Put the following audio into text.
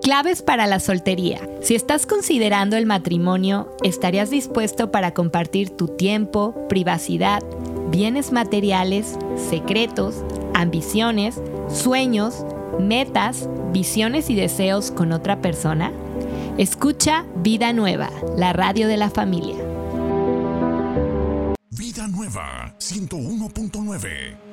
Claves para la soltería. Si estás considerando el matrimonio, ¿estarías dispuesto para compartir tu tiempo, privacidad, bienes materiales, secretos, ambiciones, sueños, metas, visiones y deseos con otra persona? Escucha Vida Nueva, la radio de la familia. Vida Nueva 101.9.